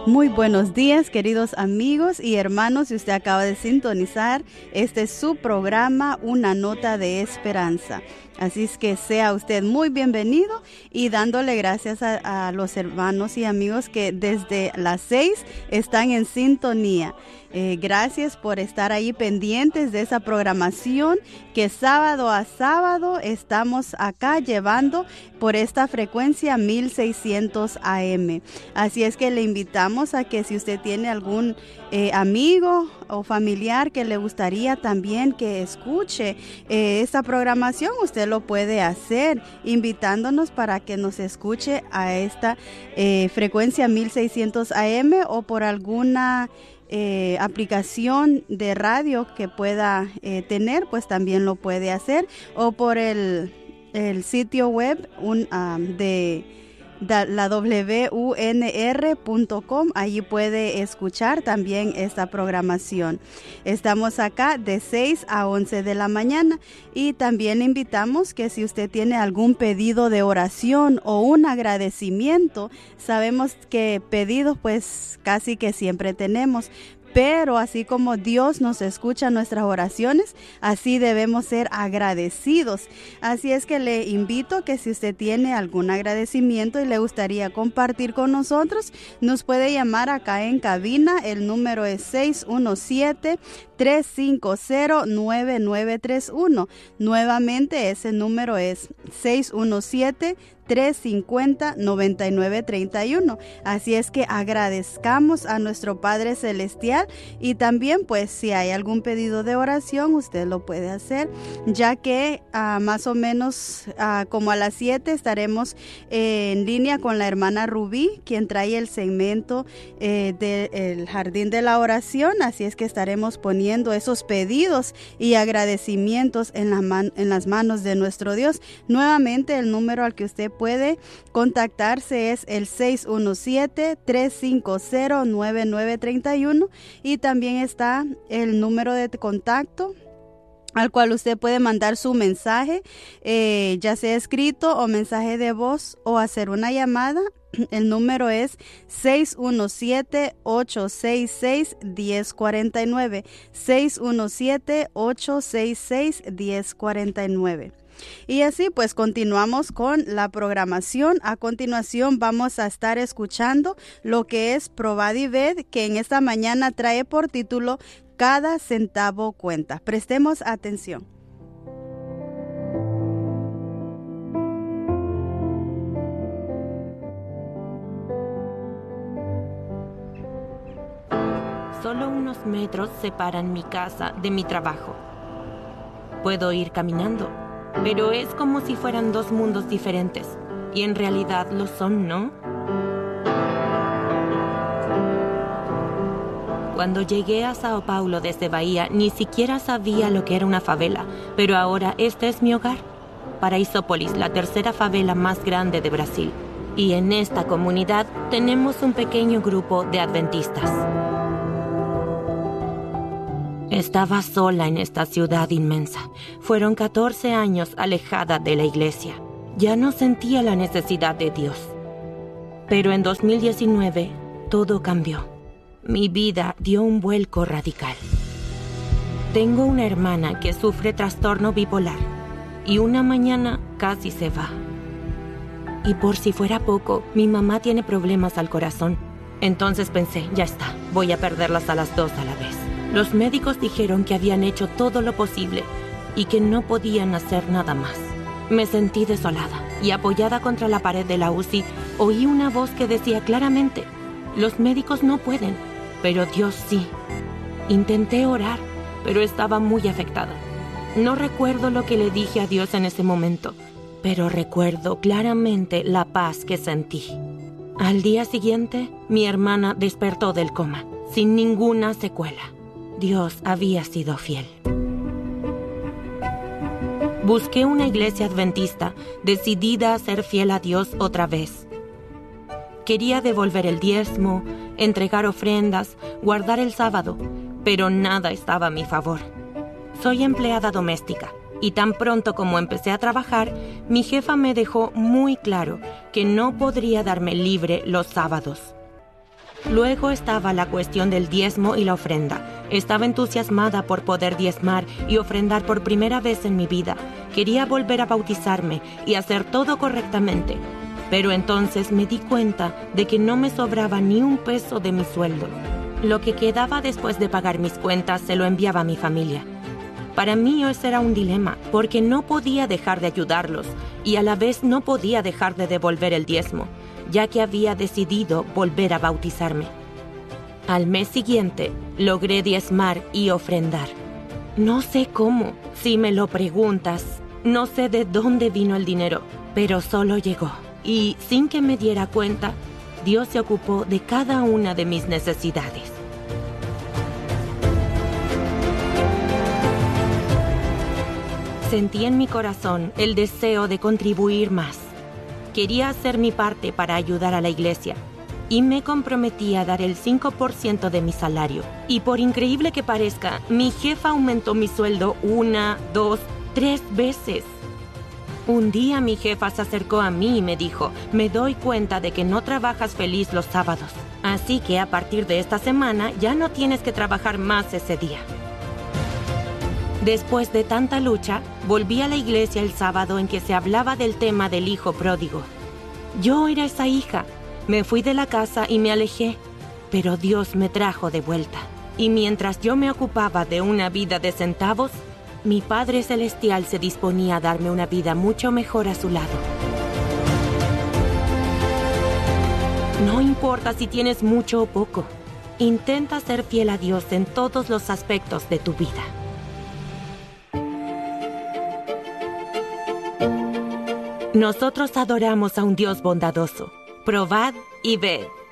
Muy buenos días, queridos amigos y hermanos. Si usted acaba de sintonizar, este es su programa, Una Nota de Esperanza. Así es que sea usted muy bienvenido y dándole gracias a los hermanos y amigos que desde las 6 están en sintonía. Gracias por estar ahí pendientes de esa programación que sábado a sábado estamos acá llevando por esta frecuencia 1600 AM. Así es que le invitamos a que si usted tiene algún amigo o familiar que le gustaría también que escuche esta programación, usted lo puede hacer invitándonos para que nos escuche a esta frecuencia 1600 AM o por alguna aplicación de radio que pueda tener, pues también lo puede hacer, o por el sitio web de la WUNR.com. Allí puede escuchar también esta programación. Estamos acá de 6 a 11 de la mañana y también le invitamos que si usted tiene algún pedido de oración o un agradecimiento, sabemos que pedidos pues casi que siempre tenemos, pero así como Dios nos escucha nuestras oraciones, así debemos ser agradecidos. Así es que le invito que si usted tiene algún agradecimiento y le gustaría compartir con nosotros, nos puede llamar acá en cabina. El número es 617-350-9931. Nuevamente ese número es 617-350-9931. Así es que agradezcamos a nuestro Padre Celestial y también pues si hay algún pedido de oración usted lo puede hacer, ya que más o menos como a las 7 estaremos en línea con la hermana Rubí, quien trae el segmento del Jardín de la Oración. Así es que estaremos poniendo esos pedidos y agradecimientos en las manos de nuestro Dios. Nuevamente el número al que usted puede contactarse es el 617-350-9931 y también está el número de contacto al cual usted puede mandar su mensaje, ya sea escrito o mensaje de voz o hacer una llamada. El número es 617-866-1049, 617-866-1049. Y así pues continuamos con la programación. A continuación vamos a estar escuchando lo que es Probad y Ved, que en esta mañana trae por título Cada centavo cuenta. Prestemos atención. Solo unos metros separan mi casa de mi trabajo. Puedo ir caminando, pero es como si fueran dos mundos diferentes. Y en realidad lo son, ¿no? Cuando llegué a Sao Paulo desde Bahía, ni siquiera sabía lo que era una favela, pero ahora este es mi hogar. Paraisópolis, la tercera favela más grande de Brasil. Y en esta comunidad tenemos un pequeño grupo de adventistas. Estaba sola en esta ciudad inmensa. Fueron 14 años alejada de la iglesia. Ya no sentía la necesidad de Dios. Pero en 2019 todo cambió. Mi vida dio un vuelco radical. Tengo una hermana que sufre trastorno bipolar y una mañana casi se va. Y por si fuera poco, mi mamá tiene problemas al corazón. Entonces pensé, ya está, voy a perderlas a las dos a la vez. Los médicos dijeron que habían hecho todo lo posible y que no podían hacer nada más. Me sentí desolada y apoyada contra la pared de la UCI, oí una voz que decía claramente, los médicos no pueden, pero Dios sí. Intenté orar, pero estaba muy afectada. No recuerdo lo que le dije a Dios en ese momento, pero recuerdo claramente la paz que sentí. Al día siguiente, mi hermana despertó del coma, sin ninguna secuela. Dios había sido fiel. Busqué una iglesia adventista, decidida a ser fiel a Dios otra vez. Quería devolver el diezmo, entregar ofrendas, guardar el sábado, pero nada estaba a mi favor. Soy empleada doméstica y tan pronto como empecé a trabajar, mi jefa me dejó muy claro que no podría darme libre los sábados. Luego estaba la cuestión del diezmo y la ofrenda. Estaba entusiasmada por poder diezmar y ofrendar por primera vez en mi vida. Quería volver a bautizarme y hacer todo correctamente. Pero entonces me di cuenta de que no me sobraba ni un peso de mi sueldo. Lo que quedaba después de pagar mis cuentas se lo enviaba a mi familia. Para mí ese era un dilema, porque no podía dejar de ayudarlos y a la vez no podía dejar de devolver el diezmo, ya que había decidido volver a bautizarme. Al mes siguiente, logré diezmar y ofrendar. No sé cómo, si me lo preguntas, no sé de dónde vino el dinero, pero solo llegó. Y sin que me diera cuenta, Dios se ocupó de cada una de mis necesidades. Sentí en mi corazón el deseo de contribuir más. Quería hacer mi parte para ayudar a la iglesia y me comprometí a dar el 5% de mi salario. Y por increíble que parezca, mi jefa aumentó mi sueldo 1, 2, 3 veces. Un día mi jefa se acercó a mí y me dijo: me doy cuenta de que no trabajas feliz los sábados, así que a partir de esta semana ya no tienes que trabajar más ese día. Después de tanta lucha, volví a la iglesia el sábado en que se hablaba del tema del hijo pródigo. Yo era esa hija. Me fui de la casa y me alejé, pero Dios me trajo de vuelta. Y mientras yo me ocupaba de una vida de centavos, mi Padre Celestial se disponía a darme una vida mucho mejor a su lado. No importa si tienes mucho o poco, intenta ser fiel a Dios en todos los aspectos de tu vida. Nosotros adoramos a un Dios bondadoso. Probad y ved